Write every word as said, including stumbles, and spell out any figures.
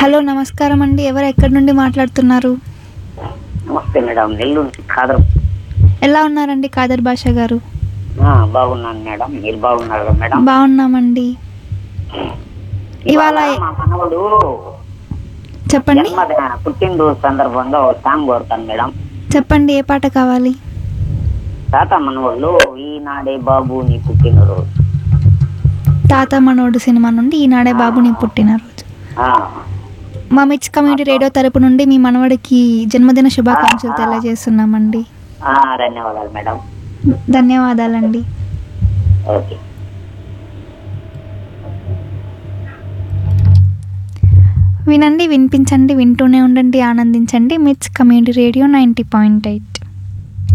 Hello నమస్కారం అండి. ఎవరు ఎక్కడి నుండి మాట్లాడుతున్నారు? నమస్తే మేడం, నెల్లూరు ఖాదర్. ఎలా ఉన్నారండి ఖాదర్ బాషా గారు? ఆ, బాగున్నాను మేడం, మీరు బాగున్నారు మేడం? బాగున్నామండి. ఇవాళ ఇవాళ మా మనవడు చెప్పండి. జన్మదిన పుట్టినరోజు సందర్భంగా ఒక సాంగ్ కోరుతాను మేడం. చెప్పండి, ఏ పాట కావాలి? తాత మనవాళ్ళు ఈనాడే బాబు నీ పుట్టినరోజు. తాత మనోడు సినిమా నుండి ఈనాడే బాబు నీ పుట్టినరోజు. ఆ, మా మిర్చ్ కమ్యూనిటీ రేడియో తరపు నుండి మీ మనవడికి జన్మదిన శుభాకాంక్షలు తెలియజేస్తున్నామండి. ఆ, ధన్యవాదాలు మేడం. ధన్యవాదాలండి. ఓకే. వినండి, వినిపించండి, వింటూనే ఉండండి, ఆనందించండి. Mirch community radio ninety point eight.